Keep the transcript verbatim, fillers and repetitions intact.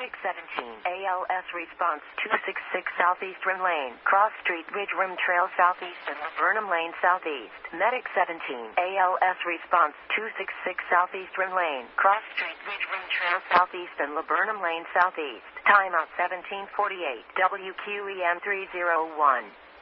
Medic seventeen, A L S response two sixty-six Southeastern Lane, Cross Street, Ridge Rim Trail Southeast and Laburnum Lane Southeast. Medic seventeen, A L S response two sixty-six Southeastern Lane, Cross Street, Ridge Rim Trail Southeast and Laburnum Lane Southeast. Timeout seventeen forty-eight, W Q E M three oh one.